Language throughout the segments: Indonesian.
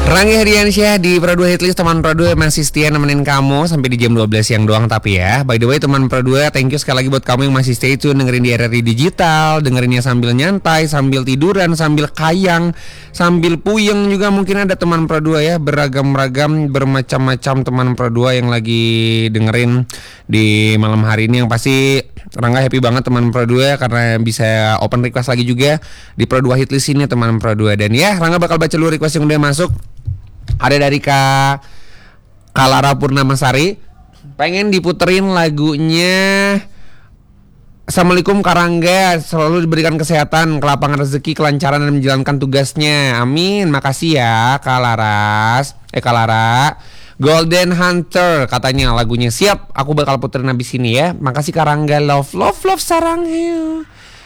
Rangga Heriansyah di Pro 2 Hitlist. Teman Pro 2 masih setia nemenin kamu sampai di jam 12 siang doang tapi ya. By the way teman Pro 2, thank you sekali lagi buat kamu yang masih stay tune dengerin di RRI Digital. Dengerinnya sambil nyantai, sambil tiduran, sambil kayang, sambil puyeng juga mungkin ada teman Pro 2 ya. Beragam-ragam, bermacam-macam teman Pro 2 yang lagi dengerin di malam hari ini. Yang pasti Rangga happy banget teman Pro 2 karena bisa open request lagi juga di Pro 2 Hitlist ini teman Pro 2. Dan ya Rangga bakal baca dulu request yang udah masuk. Ada dari Kalara Purnamasari, pengen diputerin lagunya Assalamualaikum Karangga, selalu diberikan kesehatan, kelapangan rezeki, kelancaran dan menjalankan tugasnya. Amin. Makasih ya Kalara. Golden Hunter katanya lagunya. Siap, aku bakal puterin abis ini ya. Makasih Karangga. Love sarang heo.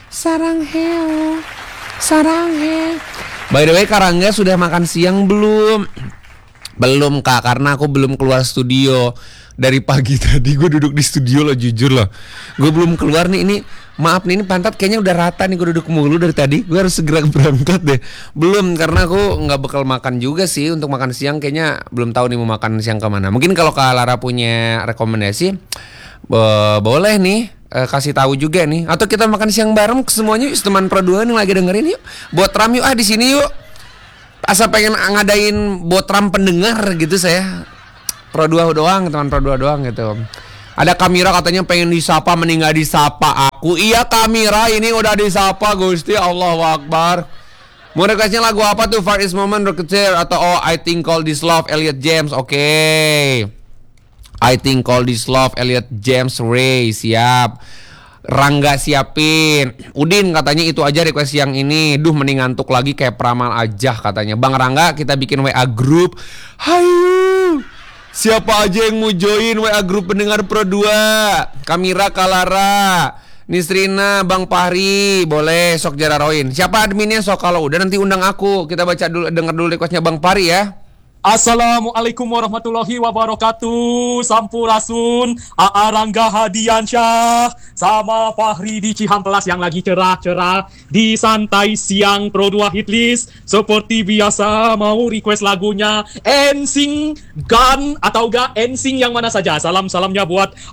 By the way Karangga sudah makan siang belum? Belum Kak, karena aku belum keluar studio. Dari pagi tadi gue duduk di studio loh, jujur loh. Gue belum keluar nih, ini maaf nih, ini pantat kayaknya udah rata nih, gue duduk mulu dari tadi. Gue harus segera berangkat deh. Belum, karena aku gak bakal makan juga sih. Untuk makan siang kayaknya belum tahu nih mau makan siang kemana. Mungkin kalau Kak Lara punya rekomendasi, boleh nih kasih tahu juga nih. Atau kita makan siang bareng semuanya yuk, teman Pro 2 nih lagi dengerin yuk. Buat ram yuk di sini yuk. Asal pengen ngadain botram pendengar gitu saya. Pro 2 doang, teman Pro 2 doang gitu. Ada Kamira katanya pengen disapa, mending gak disapa aku. Iya Kamira, ini udah disapa Gusti, Allahu Akbar. Mau requestnya lagu apa tuh? Farthest Moment, Rocketeer, atau I Think Call This Love, Elliot James. Oke. I Think Call This Love, Elliot James Ray. Siap. Rangga siapin. Udin katanya itu aja request yang ini. Duh mending ngantuk lagi kayak peramal aja katanya. Bang Rangga kita bikin WA group. Hayu, siapa aja yang mau join WA group pendengar Pro 2? Kamira, Kalara, Nisrina, Bang Fahri, boleh sok jararoin. Siapa adminnya sok, kalau udah nanti undang aku. Kita baca dulu, denger dulu requestnya Bang Fahri ya. Assalamualaikum warahmatullahi wabarakatuh. Sampurasun, Rangga Hadiansyah sama Fahri di Cihampelas yang lagi cerah-cerah di santai siang Pro 2 Hitlist. Seperti biasa mau request lagunya NSYNC Gun atau enggak NSYNC yang mana saja. Salam-salamnya buat